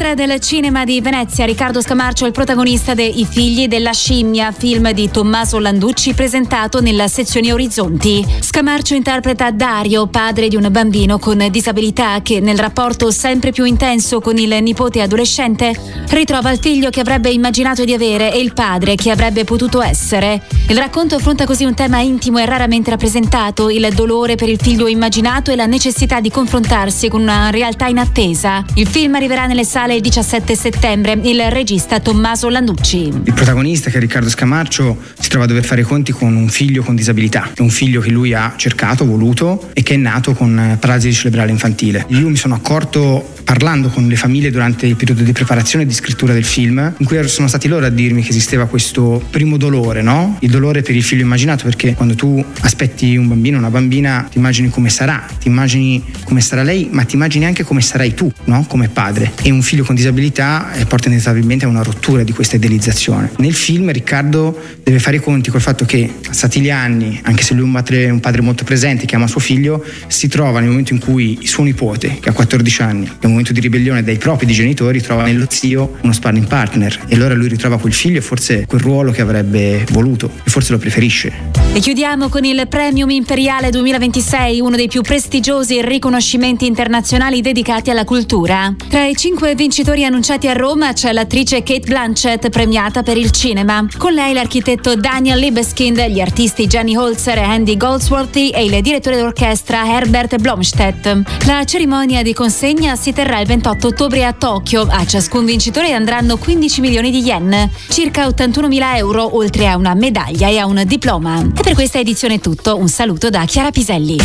Mostra del Cinema di Venezia, Riccardo Scamarcio è il protagonista de I figli della scimmia, film di Tommaso Landucci presentato nella sezione Orizzonti. Scamarcio interpreta Dario, padre di un bambino con disabilità che nel rapporto sempre più intenso con il nipote adolescente ritrova il figlio che avrebbe immaginato di avere e il padre che avrebbe potuto essere. Il racconto affronta così un tema intimo e raramente rappresentato, il dolore per il figlio immaginato e la necessità di confrontarsi con una realtà inattesa. Il film arriverà nelle sale il 17 settembre. Il regista Tommaso Landucci. Il protagonista, che è Riccardo Scamarcio, si trova a dover fare i conti con un figlio con disabilità. È un figlio che lui ha cercato, voluto e che è nato con paralisi cerebrale infantile. Io mi sono accorto parlando con le famiglie durante il periodo di preparazione e di scrittura del film, in cui sono stati loro a dirmi che esisteva questo primo dolore, no? Il dolore per il figlio immaginato, perché quando tu aspetti un bambino, una bambina, ti immagini come sarà, ti immagini come sarà lei, ma ti immagini anche come sarai tu, no? Come padre. E un figlio con disabilità porta inevitabilmente a una rottura di questa idealizzazione. Nel film Riccardo deve fare i conti col fatto che, passati gli anni, anche se lui è un padre molto presente che ama suo figlio, si trova nel momento in cui il suo nipote, che ha 14 anni, è un momento di ribellione dai propri genitori, trova nello zio uno sparring partner e allora lui ritrova quel figlio e forse quel ruolo che avrebbe voluto e forse lo preferisce. E chiudiamo con il Premium Imperiale 2026, uno dei più prestigiosi riconoscimenti internazionali dedicati alla cultura. Tra i 5 vincitori annunciati a Roma c'è l'attrice Cate Blanchett, premiata per il cinema. Con lei l'architetto Daniel Libeskind, gli artisti Jenny Holzer e Andy Goldsworthy e il direttore d'orchestra Herbert Blomstedt. La cerimonia di consegna si terrà il 28 ottobre a Tokyo. A ciascun vincitore andranno 15 milioni di yen, circa 81.000 euro, oltre a una medaglia e a un diploma. E per questa edizione è tutto. Un saluto da Chiara Piselli.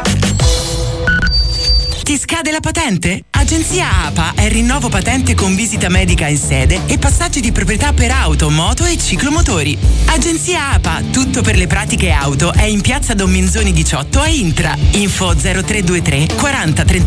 Ti scade la patente? Agenzia APA è il rinnovo patente con visita medica in sede e passaggi di proprietà per auto, moto e ciclomotori. Agenzia APA, tutto per le pratiche auto, è in piazza Don Minzoni 18 a Intra. Info 0323 40 35